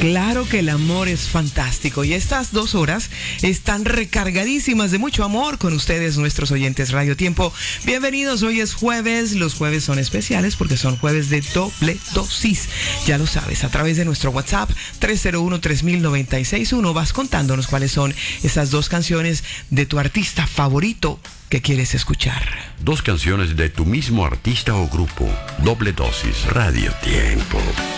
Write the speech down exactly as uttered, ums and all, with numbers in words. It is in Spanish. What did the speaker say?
Claro que el amor es fantástico y estas dos horas están recargadísimas de mucho amor con ustedes, nuestros oyentes Radio Tiempo. Bienvenidos, hoy es jueves, los jueves son especiales porque son jueves de doble dosis. Ya lo sabes, a través de nuestro WhatsApp tres cero uno, tres mil noventa y seis uno vas contándonos cuáles son esas dos canciones de tu artista favorito que quieres escuchar. Dos canciones de tu mismo artista o grupo. Doble dosis Radio Tiempo.